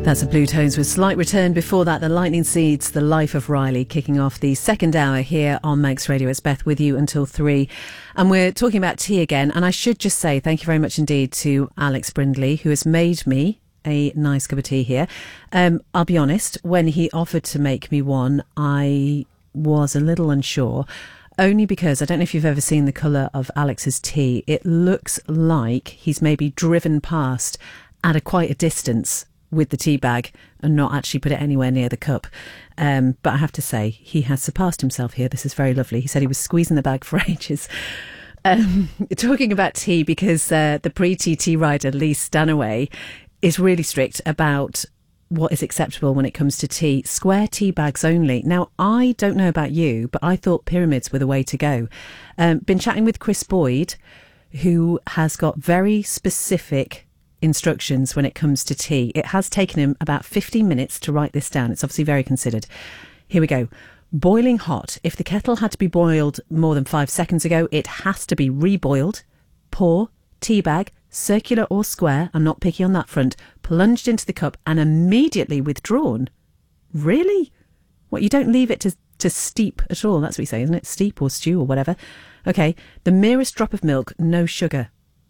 That's the Blue Tones with Slight Return. Before that, the Lightning Seeds, The Life of Riley, kicking off the second hour here on Manx Radio. It's Beth with you until 3. And we're talking about tea again. And I should just say thank you very much indeed to Alex Brindley, who has made me a nice cup of tea here. I'll be honest, when he offered to make me one, I was a little unsure. Only because I don't know if you've ever seen the colour of Alex's tea. It looks like he's maybe driven past at quite a distance with the tea bag and not actually put it anywhere near the cup. But I have to say, he has surpassed himself here. This is very lovely. He said he was squeezing the bag for ages. Talking about tea, because the pre-TT rider, Lee Stanaway, is really strict about what is acceptable when it comes to tea. Square tea bags only. Now, I don't know about you, but I thought pyramids were the way to go. Been chatting with Chris Boyd, who has got very specific instructions when it comes to tea. It has taken him about 15 minutes to write this down. It's obviously very considered. Here we go. Boiling hot. If the kettle had to be boiled more than 5 seconds ago, it has to be reboiled. Pour, tea bag, circular or square, I'm not picky on that front, plunged into the cup and immediately withdrawn. Really? What, you don't leave it to steep at all? That's what you say, isn't it? Steep or stew or whatever. Okay. The merest drop of milk, no sugar.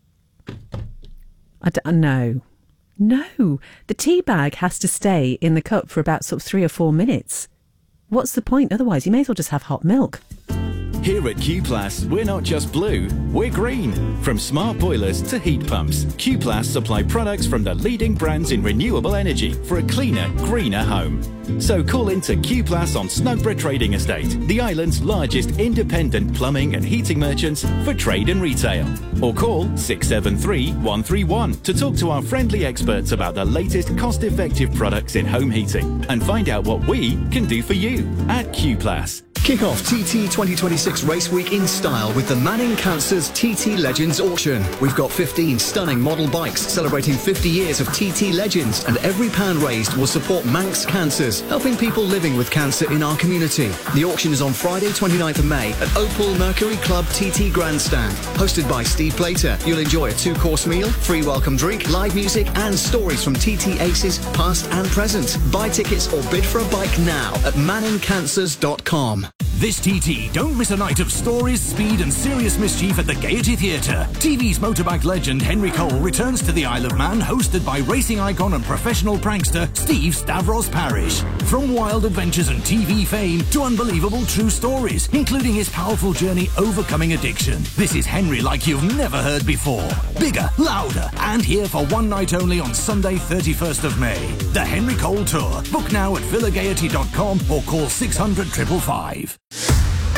No. The tea bag has to stay in the cup for about sort of 3 or 4 minutes. What's the point? Otherwise, you may as well just have hot milk. Here at Q-Plus, we're not just blue, we're green. From smart boilers to heat pumps, Q-Plus supply products from the leading brands in renewable energy for a cleaner, greener home. So call into Q-Plus on Snugborough Trading Estate, the island's largest independent plumbing and heating merchants for trade and retail. Or call 673 131 to talk to our friendly experts about the latest cost-effective products in home heating and find out what we can do for you at Q-Plus. Kick off TT 2026 Race Week in style with the Manning Cancers TT Legends auction. We've got 15 stunning model bikes celebrating 50 years of TT Legends, and every pound raised will support Manx Cancers, helping people living with cancer in our community. The auction is on Friday 29th of May at Opal Mercury Club TT Grandstand. Hosted by Steve Plater, you'll enjoy a 2-course meal, free welcome drink, live music and stories from TT aces past and present. Buy tickets or bid for a bike now at manningcancers.com. This TT, don't miss a night of stories, speed and serious mischief at the Gaiety Theatre. TV's motorbike legend Henry Cole returns to the Isle of Man, hosted by racing icon and professional prankster Steve Stavros Parrish. From wild adventures and TV fame to unbelievable true stories, including his powerful journey overcoming addiction. This is Henry like you've never heard before. Bigger, louder, and here for one night only on Sunday 31st of May. The Henry Cole Tour. Book now at villagaiety.com or call 600 555.